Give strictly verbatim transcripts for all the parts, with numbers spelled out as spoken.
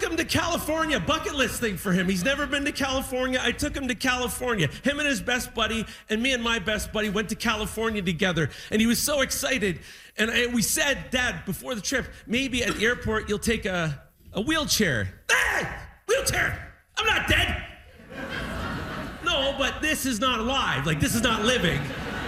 him to California, bucket list thing for him. He's never been to California. I took him to California. Him and his best buddy and me and my best buddy went to California together. And he was so excited. And I, we said, Dad, before the trip, maybe at the airport you'll take a, a wheelchair. Hey, wheelchair, I'm not dead. No, but this is not alive. Like, this is not living.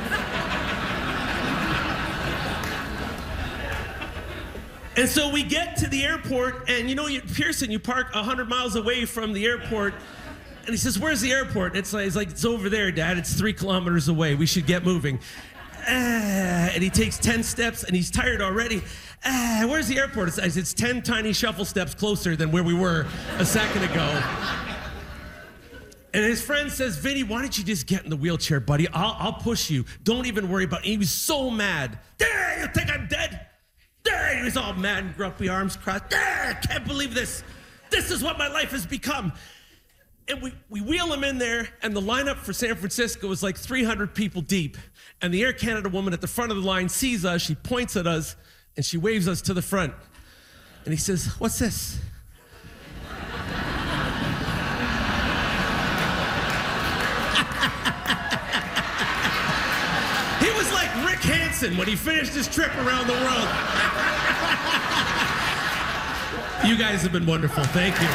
And so we get to the airport, and you know, you, Pearson, you park one hundred miles away from the airport, and he says, where's the airport? And it's like, it's like, it's over there, Dad. It's three kilometers away. We should get moving. Ah, and he takes ten steps, and he's tired already. Ah, where's the airport? It's, it's ten tiny shuffle steps closer than where we were a second ago. And his friend says, Vinny, why don't you just get in the wheelchair, buddy? I'll, I'll push you. Don't even worry about it. And he was so mad. Dad, you think I'm dead? Dad, he was all mad and grumpy, arms crossed. Dad, I can't believe this. This is what my life has become. And we, we wheel him in there, and the lineup for San Francisco is like three hundred people deep. And the Air Canada woman at the front of the line sees us, she points at us, and she waves us to the front. And he says, what's this? He was like Rick Hansen when he finished his trip around the world. You guys have been wonderful. Thank you.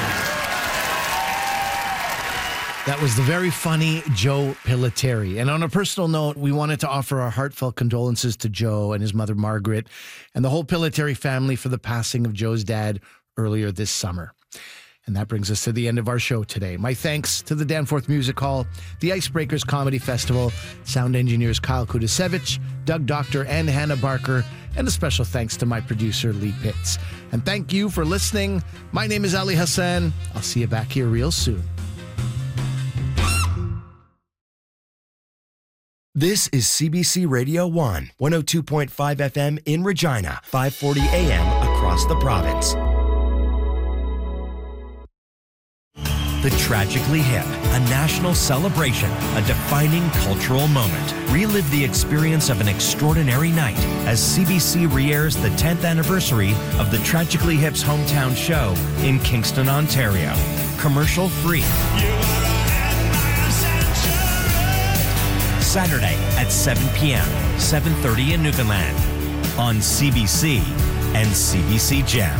That was the very funny Joe Pilateri. And on a personal note, we wanted to offer our heartfelt condolences to Joe and his mother, Margaret, and the whole Pilateri family for the passing of Joe's dad earlier this summer. And that brings us to the end of our show today. My thanks to the Danforth Music Hall, the Icebreakers Comedy Festival, sound engineers Kyle Kudasevich, Doug Doctor, and Hannah Barker, and a special thanks to my producer, Lee Pitts. And thank you for listening. My name is Ali Hassan. I'll see you back here real soon. This is C B C Radio one, one oh two point five F M in Regina, five forty A M across the province. The Tragically Hip, a national celebration, a defining cultural moment. Relive the experience of an extraordinary night as C B C re-airs the tenth anniversary of the Tragically Hip's hometown show in Kingston, Ontario. Commercial free. Saturday at seven p.m., seven thirty in Newfoundland on C B C and C B C Gem.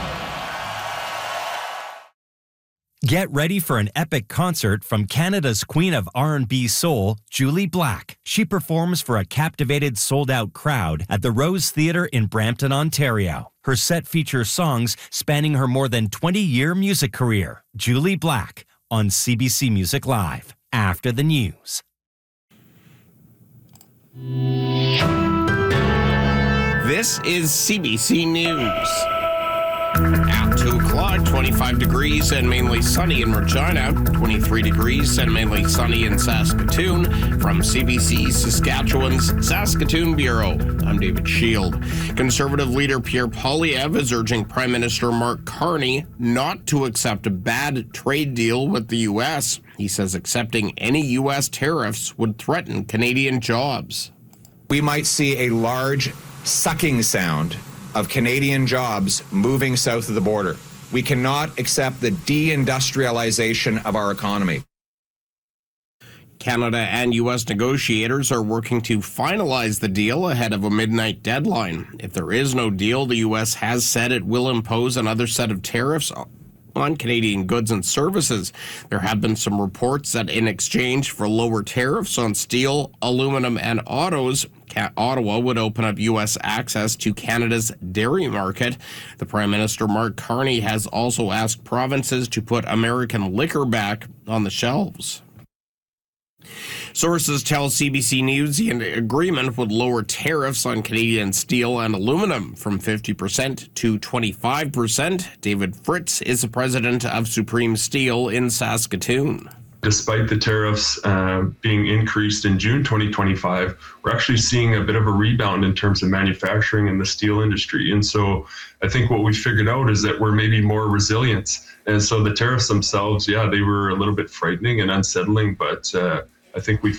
Get ready for an epic concert from Canada's Queen of R and B Soul, Julie Black. She performs for a captivated sold-out crowd at the Rose Theatre in Brampton, Ontario. Her set features songs spanning her more than twenty-year music career. Julie Black on C B C Music Live after the news. This is C B C News. At two o'clock, twenty-five degrees and mainly sunny in Regina, twenty-three degrees and mainly sunny in Saskatoon. From C B C Saskatchewan's Saskatoon Bureau, I'm David Shield. Conservative leader Pierre Poilievre is urging Prime Minister Mark Carney not to accept a bad trade deal with the U S. He says accepting any U S tariffs would threaten Canadian jobs. We might see a large sucking sound of Canadian jobs moving south of the border. We cannot accept the deindustrialization of our economy. Canada and U S negotiators are working to finalize the deal ahead of a midnight deadline. If there is no deal, the U S has said it will impose another set of tariffs on Canadian goods and services. There have been some reports that in exchange for lower tariffs on steel, aluminum, and autos, Ottawa would open up U S access to Canada's dairy market. The Prime Minister, Mark Carney, has also asked provinces to put American liquor back on the shelves. Sources tell C B C News the agreement would lower tariffs on Canadian steel and aluminum from fifty percent to twenty-five percent. David Fritz is the president of Supreme Steel in Saskatoon. Despite the tariffs uh, being increased in June twenty twenty-five, we're actually seeing a bit of a rebound in terms of manufacturing in the steel industry. And so I think what we figured out is that we're maybe more resilient. And so the tariffs themselves, yeah, they were a little bit frightening and unsettling, but uh, I think we